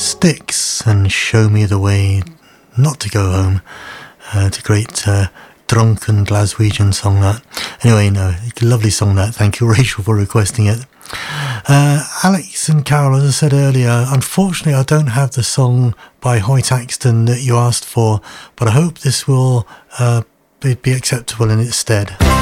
Styx and Show Me the Way Not to Go Home. It's a great drunken Glaswegian song, that. Anyway, no, lovely song, that. Thank you, Rachel, for requesting it. Alex and Carol, as I said earlier, unfortunately I don't have the song by Hoyt Axton that you asked for, but I hope this will be acceptable in its stead.